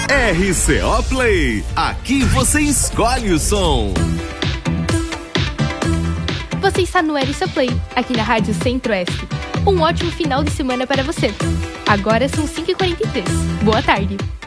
RCO Play, aqui você escolhe o som. Você está no RCO Play, aqui na Rádio Centro-Oeste. Um ótimo final de semana para você. Agora são 5h43. Boa tarde.